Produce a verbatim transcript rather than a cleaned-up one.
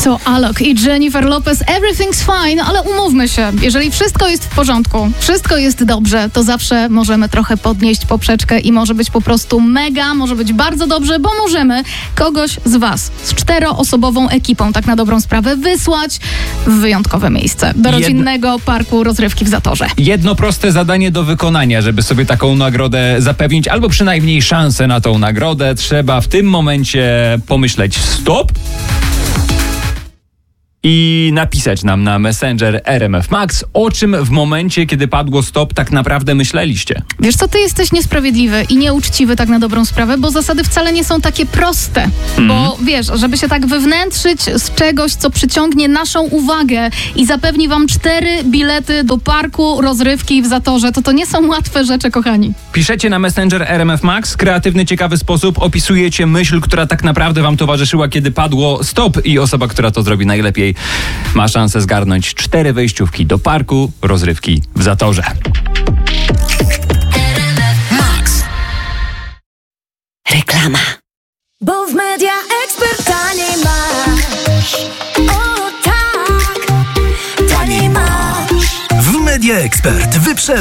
To Alok i Jennifer Lopez, Everything's Fine, ale umówmy się, jeżeli wszystko jest w porządku, wszystko jest dobrze, to zawsze możemy trochę podnieść poprzeczkę i może być po prostu mega, może być bardzo dobrze, bo możemy kogoś z was z czteroosobową ekipą, tak na dobrą sprawę, wysłać w wyjątkowe miejsce, do rodzinnego parku rozrywki w Zatorze. Jedno proste zadanie do wykonania, żeby sobie taką nagrodę zapewnić, albo przynajmniej szansę na tą nagrodę, trzeba w tym momencie pomyśleć stop i napisać nam na Messenger R M F Max, o czym w momencie, kiedy padło stop, tak naprawdę myśleliście. Wiesz co, ty jesteś niesprawiedliwy i nieuczciwy tak na dobrą sprawę, bo zasady wcale nie są takie proste. Mm. Bo wiesz, żeby się tak wywnętrzyć z czegoś, co przyciągnie naszą uwagę i zapewni wam cztery bilety do parku rozrywki w Zatorze, to to nie są łatwe rzeczy, kochani. Piszecie na Messenger R M F Max, kreatywny, ciekawy sposób, opisujecie myśl, która tak naprawdę wam towarzyszyła, kiedy padło stop, i osoba, która to zrobi najlepiej, ma szansę zgarnąć cztery wejściówki do parku rozrywki w Zatorze. Max. Reklama. Bo w Media Expert taniej masz. O tak, taniej masz. W Media Expert wyprzedza